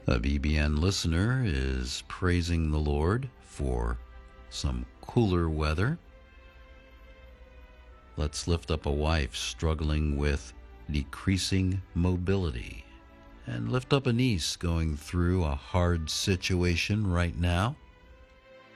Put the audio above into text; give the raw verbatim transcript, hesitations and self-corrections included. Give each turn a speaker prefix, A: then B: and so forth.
A: A B B N listener is praising the Lord for some cooler weather. Let's lift up a wife struggling with decreasing mobility, and lift up a niece going through a hard situation right now.